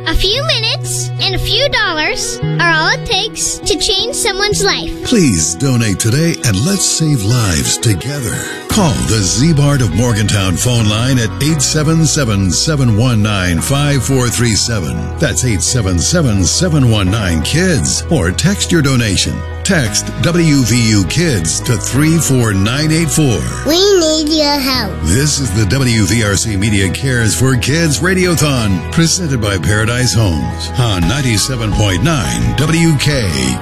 A few minutes and a few dollars are all it takes to change someone's life. Please donate today and let's save lives together. Call the Z-Bart of Morgantown phone line at 877-719-5437. That's 877-719-KIDS. Or text your donation. Text WVU Kids to 34984. We need your help. This is the WVRC Media Cares for Kids Radiothon, presented by Paradise Homes on 97.9 WK.